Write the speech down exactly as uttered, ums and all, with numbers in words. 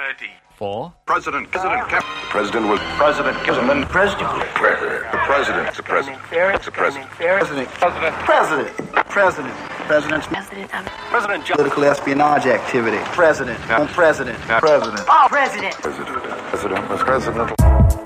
thirty. Four. President. President. The president was President. President. president. The president. The president. The president. President. President. President. President. President's President. President. Political espionage activity. President. President. President. Oh, President. President. President was president.